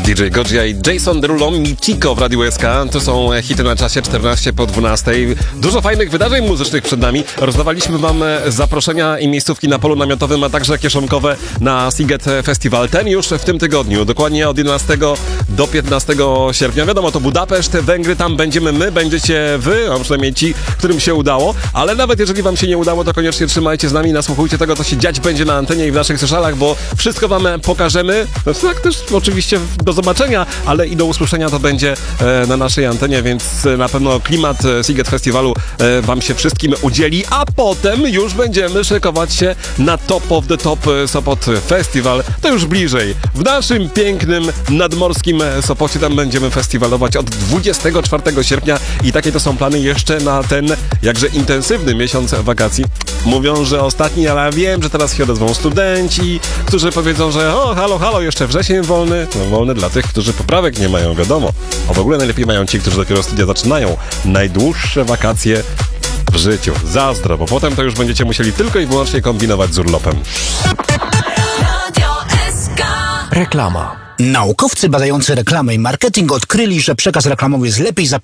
DJ Gojja i Jason Derulo, Mitico w Radiu SK. To są hity na czasie 14 po 12. Dużo fajnych wydarzeń muzycznych przed nami. Rozdawaliśmy wam zaproszenia i miejscówki na polu namiotowym, a także kieszonkowe na Sziget Festival. Ten już w tym tygodniu, dokładnie od 11 do 15 sierpnia. Wiadomo, to Budapeszt, Węgry, tam będziemy my, będziecie wy, a przynajmniej ci, którym się udało. Ale nawet jeżeli wam się nie udało, to koniecznie trzymajcie z nami, nasłuchujcie tego, co się dziać będzie na antenie i w naszych socialach, bo wszystko wam pokażemy. Tak też oczywiście do zobaczenia, ale i do usłyszenia to będzie na naszej antenie, więc na pewno klimat Sziget Festiwalu wam się wszystkim udzieli, a potem już będziemy szykować się na Top of the Top Sopot Festival. To już bliżej. W naszym pięknym, nadmorskim Sopocie tam będziemy festiwalować od 24 sierpnia i takie to są plany jeszcze na ten jakże intensywny miesiąc wakacji. Mówią, że ostatni, ale ja wiem, że teraz się odezwą studenci, którzy powiedzą, że halo, jeszcze wrzesień wolny. No wolny dla tych, którzy poprawek nie mają, wiadomo. A w ogóle najlepiej mają ci, którzy dopiero studia zaczynają. Najdłuższe wakacje w życiu. Zazdro, bo potem to już będziecie musieli tylko i wyłącznie kombinować z urlopem. Reklama. Naukowcy badający reklamę i marketing odkryli, że przekaz reklamowy jest lepiej